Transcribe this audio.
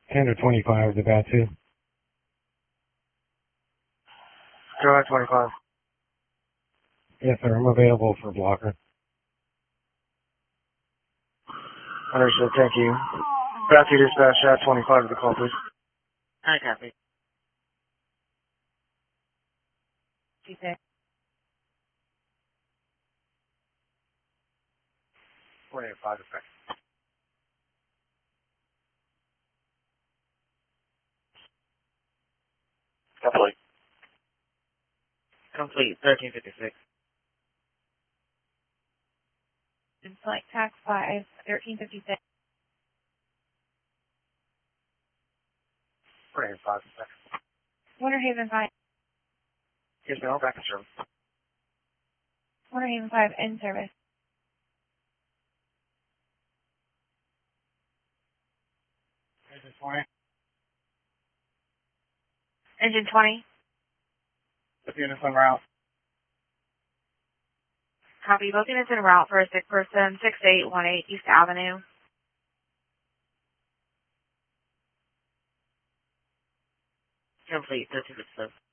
10 or 25 is about to. Go ahead, 25. Yes, sir. I'm available for blocker. Understood, thank you. Back to dispatch, 25 to the call, please. I copy. Tuesday. 25 effect. Complete. Complete. 1356. And select tax 5, 1356. 25 effect. Winter Haven 5. Yes, ma'am, back in service. Winter Haven 5 in service. Engine 20. Engine 20. The unit's en route. Copy. Both units en route for a sick person, 6818 East Avenue. Complete. 1356.